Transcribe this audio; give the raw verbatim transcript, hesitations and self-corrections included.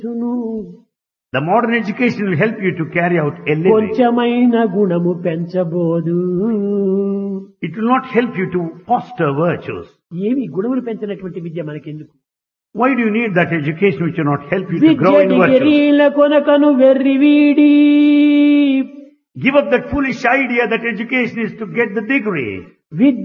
The modern education will help you to carry out a living. కొంచెమైన గుణము పెంచబోదు. It will not help you to foster virtues. ఏమి గుణములు పెంచినటువంటి విద్య మనకెందుకు? Why do you need that education which will not help you to grow Vidya in virtues? డిగ్రీల కొనకను వెర్రివీడి. Give up that foolish idea that education is to get the degree. Vidya